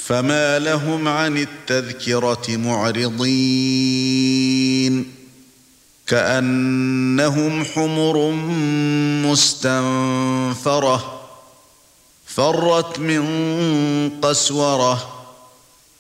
فما لهم عن التذكرة معرضين كأنهم حمر مستنفرة فرت من قسورة